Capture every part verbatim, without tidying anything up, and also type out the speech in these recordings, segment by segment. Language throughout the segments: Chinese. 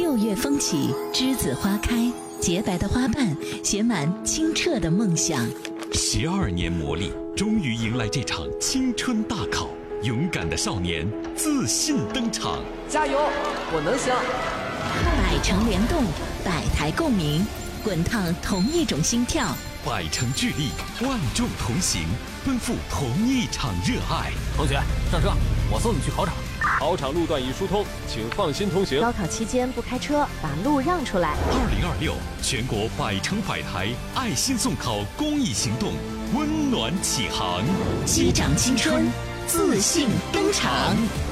六月风起，栀子花开，洁白的花瓣写满清澈的梦想。 十二年磨砺，终于迎来这场青春大考。勇敢的少年自信登场， 加油，我能行！ 百城联动，百台共鸣，滚烫同一种心跳。 百城聚力，万众同行，奔赴同一场热爱。 同学，上车，我送你去考场。 考场路段已疏通，请放心通行。 高考期间不开车，把路让出来。 二零二六全国百城百台爱心送考公益行动温暖启航， 击掌青春，自信登场。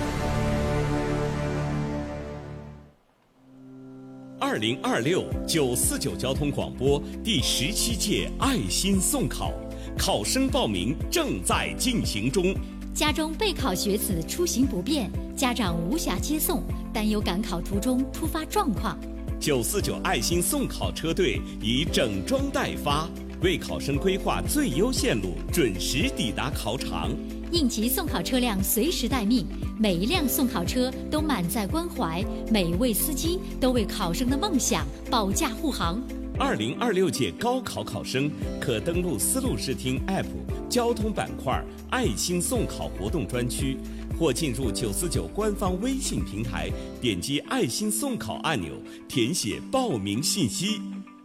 二零二六九四九交通广播第十七届爱心送考，考生报名正在进行中。 家中备考学子出行不便，家长无暇接送，担忧赶考途中突发状况。 九四九爱心送考车队已整装待发，为考生规划最优线路，准时抵达考场。 应急送考车辆随时待命，每一辆送考车都满载关怀，每一位司机都为考生的梦想保驾护航。 二零二六届高考考生可登录思路视听 App 交通板块爱心送考活动专区，或进入九四九官方微信平台，点击爱心送考按钮，填写报名信息。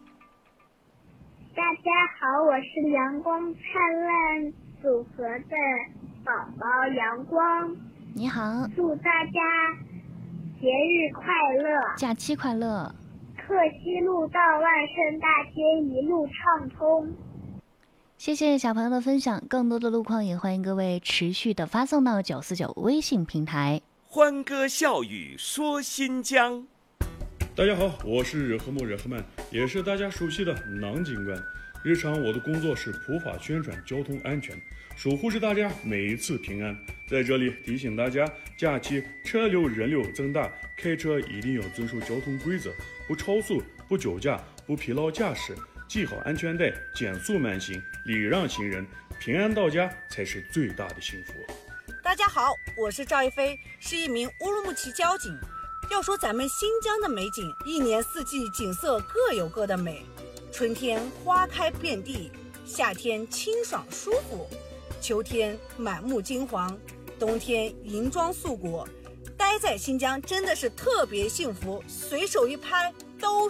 大家好，我是阳光灿烂组合的宝宝阳光。 你好， 祝大家节日快乐， 假期快乐， 克西路到万盛大街一路畅通。 谢谢小朋友的分享，更多的路况也欢迎各位持续的发送到九四九微信平台。 欢歌笑语说新疆。 大家好，我是惹赫木惹赫曼，也是大家熟悉的囊警官。日常我的工作是普法宣传交通安全，守护着大家每一次平安。在这里提醒大家，假期车流人流增大，开车一定要遵守交通规则，不超速，不酒驾，不疲劳驾驶，系好安全带，减速慢行，礼让行人，平安到家才是最大的幸福。 大家好，我是赵一飞，是一名乌鲁木齐交警。要说咱们新疆的美景，一年四季景色各有各的美。春天花开遍地，夏天清爽舒服，秋天满目金黄，冬天银装素裹。待在新疆真的是特别幸福，随手一拍都